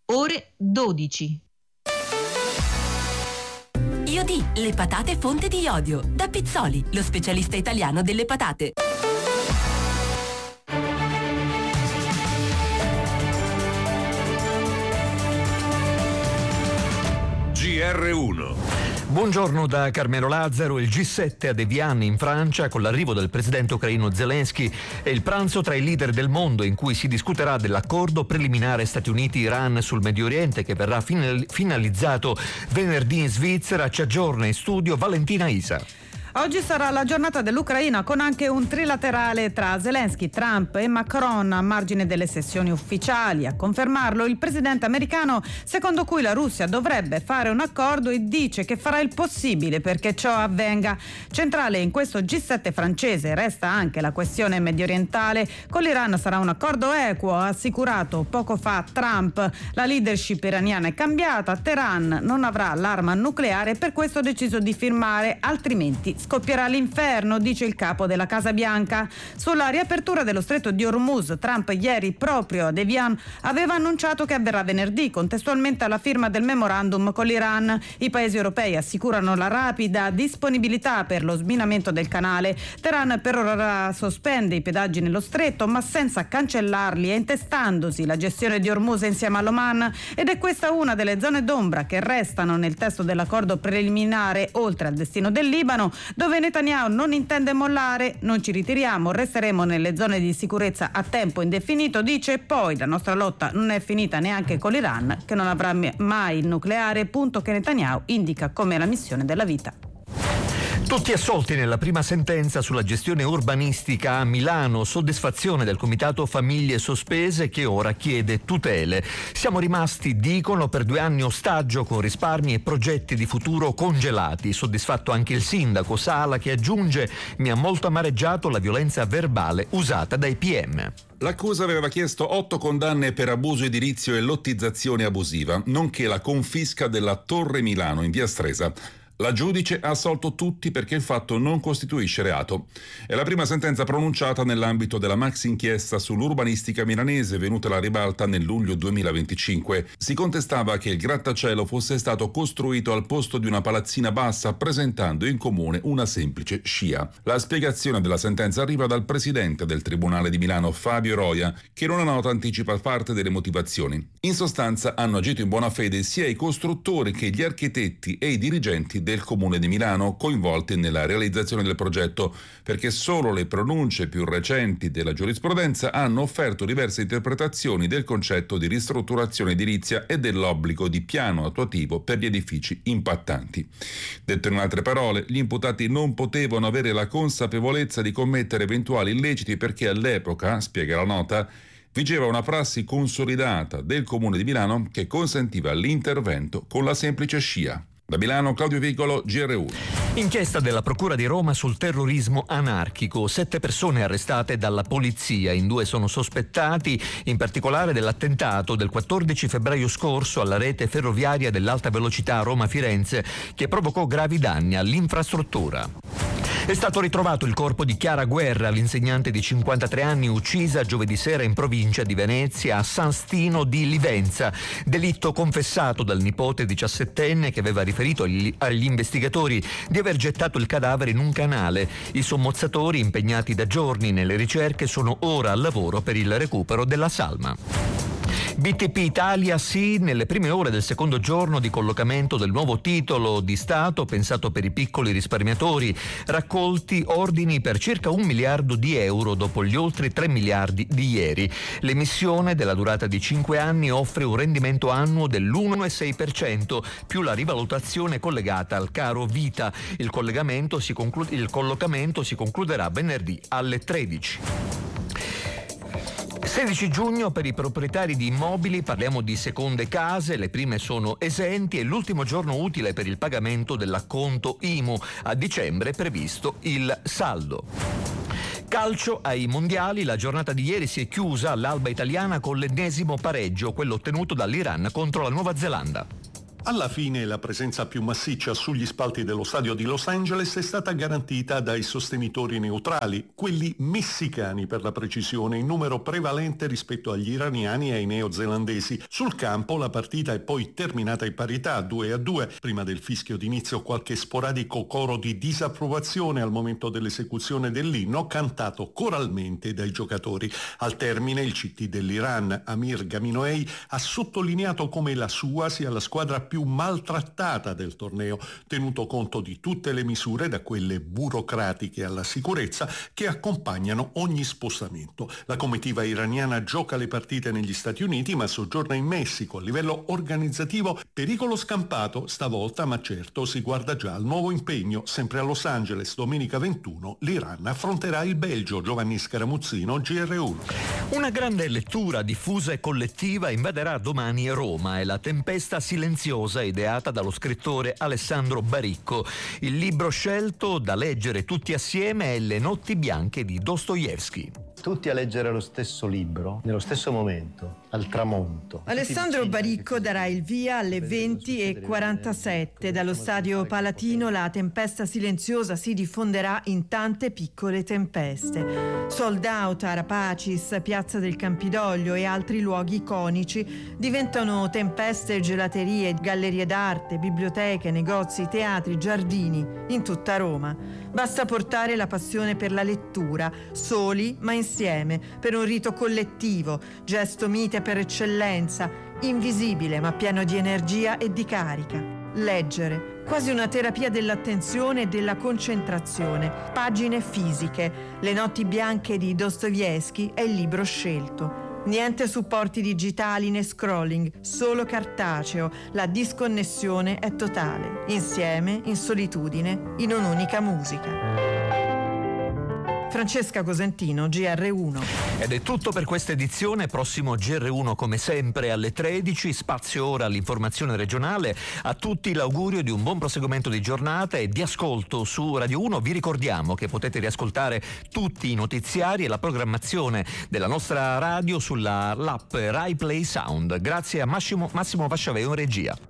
ore 12. Iodi, le patate fonte di iodio. Da Pizzoli, lo specialista italiano delle patate. GR1. Buongiorno da Carmelo Lazzaro. Il G7 ad Evian in Francia con l'arrivo del presidente ucraino Zelensky e il pranzo tra i leader del mondo in cui si discuterà dell'accordo preliminare Stati Uniti-Iran sul Medio Oriente che verrà finalizzato venerdì in Svizzera. Ci aggiorna in studio Valentina Isa. Oggi sarà la giornata dell'Ucraina con anche un trilaterale tra Zelensky, Trump e Macron a margine delle sessioni ufficiali. A confermarlo il presidente americano, secondo cui la Russia dovrebbe fare un accordo e dice che farà il possibile perché ciò avvenga. Centrale in questo G7 francese resta anche la questione mediorientale. Con l'Iran sarà un accordo equo, ha assicurato poco fa Trump. La leadership iraniana è cambiata, Teheran non avrà l'arma nucleare, per questo ha deciso di firmare, altrimenti scoppierà l'inferno, dice il capo della Casa Bianca. Sulla riapertura dello stretto di Hormuz, Trump ieri proprio ad Evian aveva annunciato che avverrà venerdì, contestualmente alla firma del memorandum con l'Iran. I paesi europei assicurano la rapida disponibilità per lo sminamento del canale. Teheran per ora sospende i pedaggi nello stretto, ma senza cancellarli e intestandosi la gestione di Hormuz insieme all'Oman. Ed è questa una delle zone d'ombra che restano nel testo dell'accordo preliminare, oltre al destino del Libano, dove Netanyahu non intende mollare. Non ci ritiriamo, resteremo nelle zone di sicurezza a tempo indefinito, dice. Poi la nostra lotta non è finita neanche con l'Iran, che non avrà mai il nucleare, punto che Netanyahu indica come la missione della vita. Tutti assolti nella prima sentenza sulla gestione urbanistica a Milano, soddisfazione del Comitato Famiglie Sospese che ora chiede tutele. Siamo rimasti, dicono, per 2 anni ostaggio con risparmi e progetti di futuro congelati. Soddisfatto anche il sindaco Sala che aggiunge: mi ha molto amareggiato la violenza verbale usata dai PM. L'accusa aveva chiesto 8 condanne per abuso edilizio e lottizzazione abusiva, nonché la confisca della Torre Milano in via Stresa. La giudice ha assolto tutti perché il fatto non costituisce reato. È la prima sentenza pronunciata nell'ambito della maxi inchiesta sull'urbanistica milanese venuta alla ribalta nel luglio 2025. Si contestava che il grattacielo fosse stato costruito al posto di una palazzina bassa, presentando in comune una semplice scia. La spiegazione della sentenza arriva dal presidente del Tribunale di Milano, Fabio Roia, che in una nota anticipa parte delle motivazioni. In sostanza hanno agito in buona fede sia i costruttori che gli architetti e i dirigenti del Comune di Milano coinvolti nella realizzazione del progetto, perché solo le pronunce più recenti della giurisprudenza hanno offerto diverse interpretazioni del concetto di ristrutturazione edilizia e dell'obbligo di piano attuativo per gli edifici impattanti. Detto in altre parole, gli imputati non potevano avere la consapevolezza di commettere eventuali illeciti perché all'epoca, spiega la nota, vigeva una prassi consolidata del Comune di Milano che consentiva l'intervento con la semplice scia. Da Milano, Claudio Vicolo, GR1. Inchiesta della Procura di Roma sul terrorismo anarchico. 7 persone arrestate dalla polizia. In 2 sono sospettati, in particolare dell'attentato del 14 febbraio scorso alla rete ferroviaria dell'alta velocità Roma-Firenze che provocò gravi danni all'infrastruttura. È stato ritrovato il corpo di Chiara Guerra, l'insegnante di 53 anni uccisa giovedì sera in provincia di Venezia a San Stino di Livenza. Delitto confessato dal nipote 17enne che aveva riferito agli investigatori di aver gettato il cadavere in un canale. I sommozzatori, impegnati da giorni nelle ricerche, sono ora al lavoro per il recupero della salma. BTP Italia sì, nelle prime ore del secondo giorno di collocamento del nuovo titolo di Stato pensato per i piccoli risparmiatori, raccolti ordini per circa 1 miliardo di euro dopo gli oltre 3 miliardi di ieri. L'emissione della durata di 5 anni offre un rendimento annuo dell'1,6% più la rivalutazione collegata al caro vita. Il collocamento si concluderà venerdì alle 13. 16 giugno per i proprietari di immobili, parliamo di seconde case, le prime sono esenti e l'ultimo giorno utile per il pagamento dell'acconto IMU. A dicembre è previsto il saldo. Calcio ai mondiali, la giornata di ieri si è chiusa all'alba italiana con l'ennesimo pareggio, quello ottenuto dall'Iran contro la Nuova Zelanda. Alla fine la presenza più massiccia sugli spalti dello stadio di Los Angeles è stata garantita dai sostenitori neutrali, quelli messicani per la precisione, in numero prevalente rispetto agli iraniani e ai neozelandesi. Sul campo la partita è poi terminata in parità 2-2, prima del fischio d'inizio qualche sporadico coro di disapprovazione al momento dell'esecuzione dell'inno cantato coralmente dai giocatori. Al termine il CT dell'Iran, Amir Gaminoei, ha sottolineato come la sua sia la squadra più maltrattata del torneo, tenuto conto di tutte le misure, da quelle burocratiche alla sicurezza, che accompagnano ogni spostamento. La comitiva iraniana gioca le partite negli Stati Uniti ma soggiorna in Messico. A livello organizzativo pericolo scampato stavolta, ma certo si guarda già al nuovo impegno. Sempre a Los Angeles, domenica 21, l'Iran affronterà il Belgio. Giovanni Scaramuzzino, GR1. Una grande lettura diffusa e collettiva invaderà domani Roma. È La tempesta silenziosa, ideata dallo scrittore Alessandro Baricco. Il libro scelto da leggere tutti assieme è Le notti bianche di Dostoevskij. Tutti a leggere lo stesso libro, nello stesso momento, al tramonto. Alessandro Baricco darà il via alle 20:47. Dallo stadio Palatino La tempesta silenziosa si diffonderà in tante piccole tempeste. Sold Out, Arapacis, Piazza del Campidoglio e altri luoghi iconici diventano tempeste, gelaterie, gallerie d'arte, biblioteche, negozi, teatri, giardini in tutta Roma. Basta portare la passione per la lettura, soli ma insieme, per un rito collettivo, gesto mite per eccellenza, invisibile ma pieno di energia e di carica. Leggere, quasi una terapia dell'attenzione e della concentrazione. Pagine fisiche. Le notti bianche di Dostoevskij è il libro scelto. Niente supporti digitali né scrolling, solo cartaceo. La disconnessione è totale. Insieme, in solitudine, in un'unica musica. Francesca Cosentino, GR1. Ed è tutto per questa edizione. Prossimo GR1 come sempre alle 13. Spazio ora all'informazione regionale. A tutti l'augurio di un buon proseguimento di giornata e di ascolto su Radio 1. Vi ricordiamo che potete riascoltare tutti i notiziari e la programmazione della nostra radio sulla l'app Rai Play Sound. Grazie a Massimo Vasciaveo in regia.